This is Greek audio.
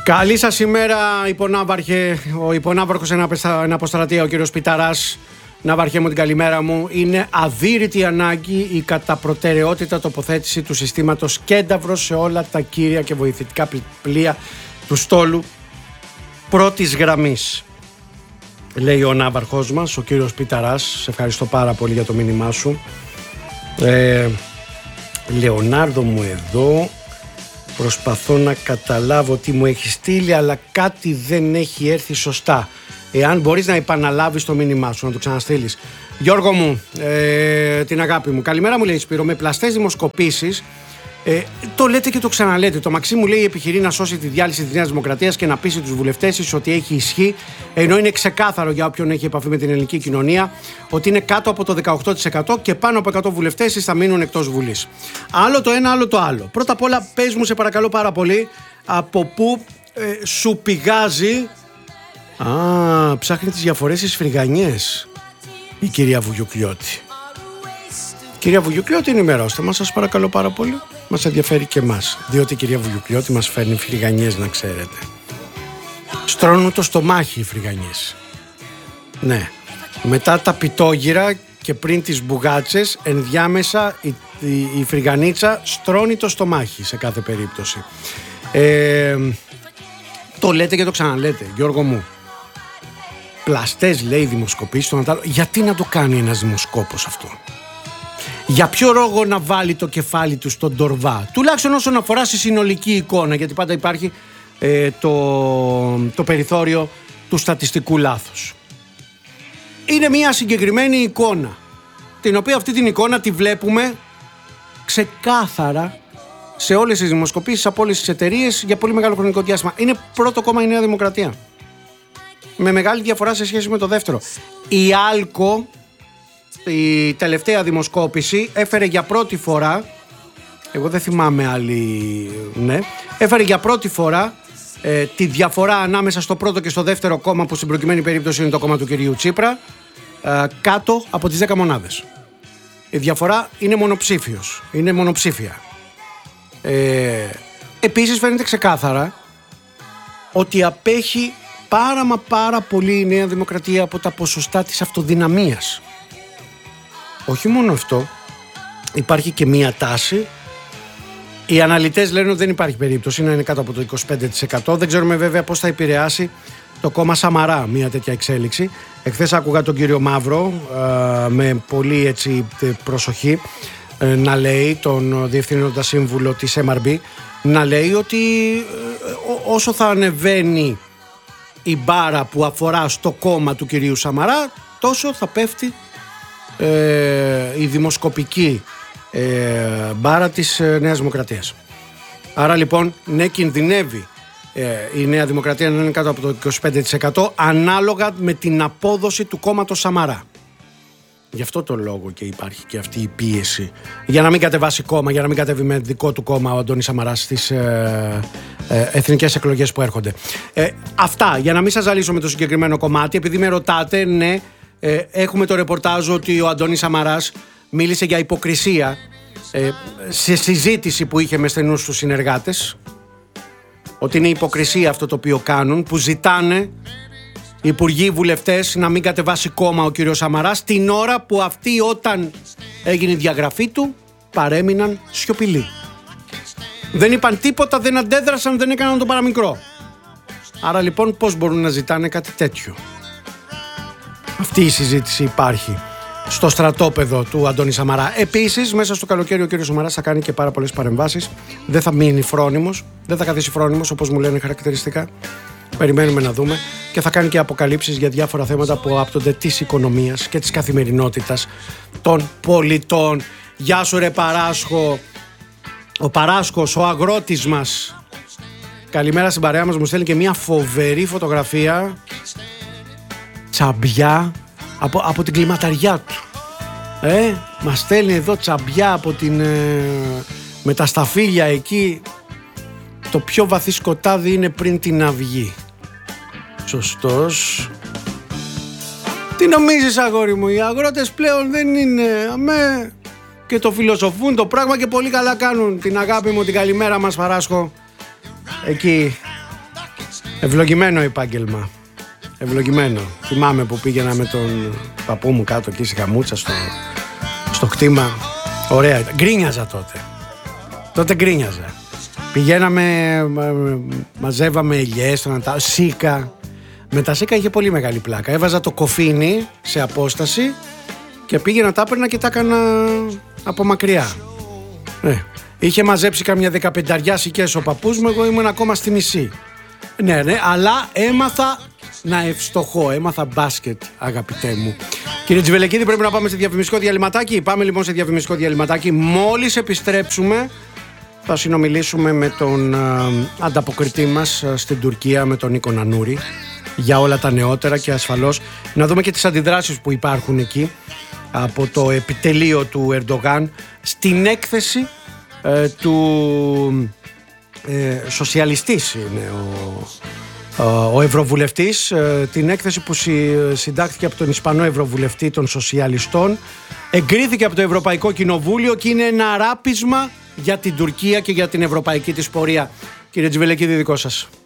Καλή σας ημέρα, υπονάβαρχε. Ο υπονάβαρχος εν αποστρατεία, ο κύριος Πιταράς. Ναύαρχε μου, την καλημέρα μου. Είναι αδύρυτη ανάγκη η κατά προτεραιότητα τοποθέτηση του συστήματος Κένταυρος σε όλα τα κύρια και βοηθητικά πλοία του στόλου πρώτης γραμμής, λέει ο ναύαρχός μας, ο κύριος Πιταράς. Σε ευχαριστώ πάρα πολύ για το μήνυμά σου. Λεωνάρδο μου εδώ. Προσπαθώ να καταλάβω τι μου έχει στείλει, αλλά κάτι δεν έχει έρθει σωστά. Εάν μπορείς να επαναλάβεις το μήνυμά σου, να το ξαναστείλεις. Γιώργο μου, την αγάπη μου. Καλημέρα μου, λέει Σπύρο. Με πλαστές δημοσκοπήσεις, το λέτε και το ξαναλέτε. Το Μαξίμου, λέει, επιχειρεί να σώσει τη διάλυση της Νέας Δημοκρατίας και να πείσει τους βουλευτές της ότι έχει ισχύ, ενώ είναι ξεκάθαρο για όποιον έχει επαφή με την ελληνική κοινωνία ότι είναι κάτω από το 18% και πάνω από 100 βουλευτές της θα μείνουν εκτός Βουλής. Άλλο το ένα, άλλο το άλλο. Πρώτα απ' όλα, πες μου, σε παρακαλώ πάρα πολύ, από πού σου πηγάζει. Ψάχνει τις διαφορές στις φρυγανιές η κυρία Βουγιουκλιώτη. Κυρία Βουγιουκλιώτη, ενημερώστε μας, σας παρακαλώ πάρα πολύ. Μας ενδιαφέρει και εμάς, διότι η κυρία Βουγιουκλιώτη μας φέρνει φρυγανιές, να ξέρετε. Στρώνουν το στομάχι οι φρυγανιές. Ναι. Μετά τα πιτόγυρα και πριν τις μπουγάτσες, ενδιάμεσα η φρυγανίτσα στρώνει το στομάχι σε κάθε περίπτωση. Το λέτε και το ξαναλέτε, Γιώργο μου. Πλαστές, λέει, δημοσκοπήσεις στον Αντάλλο. Γιατί να το κάνει ένας δημοσκόπος αυτό? Για ποιο λόγο να βάλει το κεφάλι του στον τορβά? Τουλάχιστον όσον αφορά στη συνολική εικόνα, γιατί πάντα υπάρχει το περιθώριο του στατιστικού λάθους. Είναι μια συγκεκριμένη εικόνα, την οποία αυτή την εικόνα τη βλέπουμε ξεκάθαρα σε όλες τις δημοσκοπήσεις από όλες τις εταιρείες για πολύ μεγάλο χρονικό διάστημα. Είναι πρώτο κόμμα η Νέα Δημοκρατία, με μεγάλη διαφορά σε σχέση με το δεύτερο. Η Άλκο, η τελευταία δημοσκόπηση, έφερε για πρώτη φορά, εγώ δεν θυμάμαι άλλη, ναι, έφερε για πρώτη φορά τη διαφορά ανάμεσα στο πρώτο και στο δεύτερο κόμμα, που στην προκειμένη περίπτωση είναι το κόμμα του κυρίου Τσίπρα, κάτω από τις 10 μονάδες. Η διαφορά είναι μονοψήφιος, είναι μονοψήφια. Επίσης φαίνεται ξεκάθαρα ότι απέχει πάρα πολύ η Νέα Δημοκρατία από τα ποσοστά της αυτοδυναμίας. Όχι μόνο αυτό, υπάρχει και μία τάση. Οι αναλυτές λένε ότι δεν υπάρχει περίπτωση να είναι κάτω από το 25%. Δεν ξέρουμε βέβαια πώς θα επηρεάσει το κόμμα Σαμαρά μια τέτοια εξέλιξη. Εχθές άκουγα τον κύριο Μαύρο με πολύ έτσι προσοχή να λέει, τον διευθύνοντα σύμβουλο της MRB, να λέει ότι όσο θα ανεβαίνει η μπάρα που αφορά στο κόμμα του κυρίου Σαμαρά, τόσο θα πέφτει η δημοσκοπική μπάρα της Νέας Δημοκρατίας. Άρα λοιπόν, ναι, κινδυνεύει η Νέα Δημοκρατία να είναι κάτω από το 25% ανάλογα με την απόδοση του κόμματος Σαμαρά. Γι' αυτό το λόγο και υπάρχει και αυτή η πίεση για να μην κατεβάσει κόμμα, για να μην κατέβει με δικό του κόμμα ο Αντώνης Σαμαράς στις εθνικές εκλογές που έρχονται. Αυτά, για να μην σας ζαλίσω με το συγκεκριμένο κομμάτι, επειδή με ρωτάτε, ναι, έχουμε το ρεπορτάζ ότι ο Αντώνης Σαμαράς μίλησε για υποκρισία σε συζήτηση που είχε με στενούς τους συνεργάτες, ότι είναι υποκρισία αυτό το οποίο κάνουν, που ζητάνε οι υπουργοί βουλευτές να μην κατεβάσει κόμμα ο κύριος Σαμαράς, την ώρα που αυτοί, όταν έγινε η διαγραφή του, παρέμειναν σιωπηλοί. Δεν είπαν τίποτα, δεν αντέδρασαν, δεν έκαναν το παραμικρό. Άρα λοιπόν πώς μπορούν να ζητάνε κάτι τέτοιο? Αυτή η συζήτηση υπάρχει στο στρατόπεδο του Αντώνη Σαμαρά. Επίσης, μέσα στο καλοκαίρι ο κύριος Σαμαράς θα κάνει και πάρα πολλές παρεμβάσεις. Δεν θα μείνει φρόνιμος, δεν θα καθίσει φρόνιμος όπως μου λένε χαρακτηριστικά. Περιμένουμε να δούμε. Και θα κάνει και αποκαλύψεις για διάφορα θέματα που άπτονται της οικονομίας και της καθημερινότητας των πολιτών. Γεια σου ρε Παράσχο. Ο Παράσχος, ο αγρότης μας, καλημέρα στην παρέα μας, μου στέλνει και μια φοβερή φωτογραφία τσαμπιά από την κλιματαριά του. Μας στέλνει εδώ τσαμπιά από την με τα σταφύλια εκεί. Το πιο βαθύ σκοτάδι είναι πριν την αυγή. Σωστός. Τι νομίζεις, αγόρι μου? Οι αγρότες πλέον δεν είναι αμέ, και το φιλοσοφούν το πράγμα και πολύ καλά κάνουν. Την αγάπη μου, την καλημέρα μας, Παράσχο. Εκεί Ευλογημένο επάγγελμα. Ευλογημένο. Θυμάμαι που πήγαινα με τον παππού μου κάτω εκεί στη Χαμούτσα στο κτήμα. Ωραία. Γκρίνιαζα τότε. Τότε γκρίνιαζα. Πηγαίναμε, μαζεύαμε ελιές, σίκα. Με τα σίκα είχε πολύ μεγάλη πλάκα. Έβαζα το κοφίνι σε απόσταση και πήγαινα, τα έπαιρνα και τα έκανα από μακριά. Είχε μαζέψει καμιά 15 σικές ο παππούς μου, εγώ ήμουν ακόμα στη μισή. Ναι, αλλά έμαθα να ευστοχώ, έμαθα μπάσκετ, αγαπητέ μου. Κύριε Τζιβελεκίδη, πρέπει να πάμε σε διαφημιστικό διαλυματάκι. Πάμε λοιπόν σε διαφημιστικό διαλυματάκι. Μόλις επιστρέψουμε, θα συνομιλήσουμε με τον ανταποκριτή μας στην Τουρκία, με τον Νίκο Νανούρη, για όλα τα νεότερα και ασφαλώς να δούμε και τις αντιδράσεις που υπάρχουν εκεί από το επιτελείο του Ερντογάν στην έκθεση του σοσιαλιστής είναι ο ευρωβουλευτής, την έκθεση που συντάχθηκε από τον Ισπανό ευρωβουλευτή των σοσιαλιστών, εγκρίθηκε από το Ευρωπαϊκό Κοινοβούλιο και είναι ένα ράπισμα για την Τουρκία και για την ευρωπαϊκή της πορεία. Κύριε Τζιβελεκίδη, δικό σας.